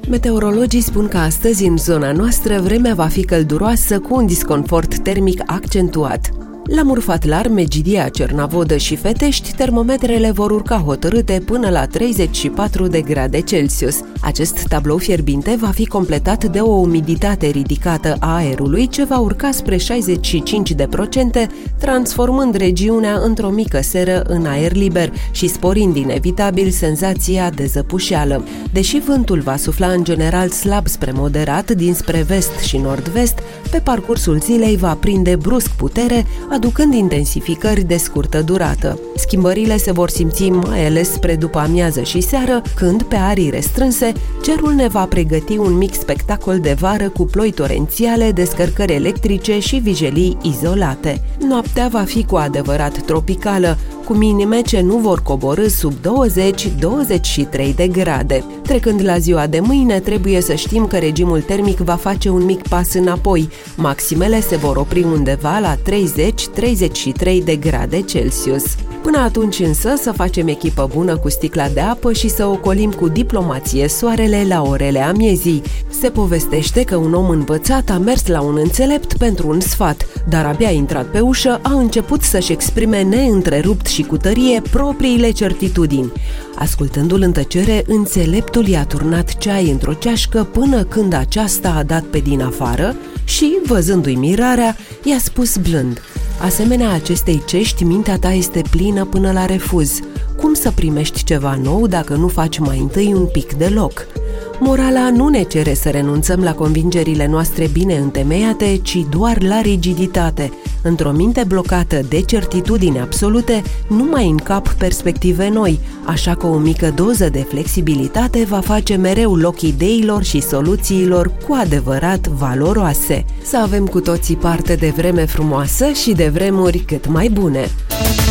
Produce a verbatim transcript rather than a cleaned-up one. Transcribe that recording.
Meteorologii spun că astăzi în zona noastră vremea va fi călduroasă cu un disconfort termic accentuat. La Murfatlar, Megidia, Cernavodă și Fetești, termometrele vor urca hotărâte până la treizeci și patru de grade Celsius. Acest tablou fierbinte va fi completat de o umiditate ridicată a aerului ce va urca spre șaizeci și cinci la sută, transformând regiunea într-o mică seră în aer liber și sporind inevitabil senzația de zăpușeală. Deși vântul va sufla în general slab spre moderat dinspre vest și nord-vest, pe parcursul zilei va prinde brusc putere, aducând intensificări de scurtă durată. Schimbările se vor simți mai ales spre după amiază și seară, când, pe arii restrânse, cerul ne va pregăti un mic spectacol de vară cu ploi torențiale, descărcări electrice și vijelii izolate. Noaptea va fi cu adevărat tropicală, cu minime ce nu vor coborî sub douăzeci - douăzeci și trei de grade. Trecând la ziua de mâine, trebuie să știm că regimul termic va face un mic pas înapoi. Maximele se vor opri undeva la treizeci - treizeci și trei de grade Celsius. Până atunci însă să facem echipă bună cu sticla de apă și să ocolim cu diplomație soarele la orele amiezii. Se povestește că un om învățat a mers la un înțelept pentru un sfat, dar abia intrat pe ușă a început să-și exprime neîntrerupt și cu tărie propriile certitudini. Ascultându-l în tăcere, înțeleptul i-a turnat ceai într-o ceașcă până când aceasta a dat pe din afară și, văzându-i mirarea, i-a spus blând: asemenea acestei cești, mintea ta este plină până la refuz. Cum să primești ceva nou dacă nu faci mai întâi un pic de loc? Morala nu ne cere să renunțăm la convingerile noastre bine întemeiate, ci doar la rigiditate. Într-o minte blocată de certitudini absolute, nu mai încap perspective noi, așa că o mică doză de flexibilitate va face mereu loc ideilor și soluțiilor cu adevărat valoroase. Să avem cu toții parte de vreme frumoasă și de vremuri cât mai bune!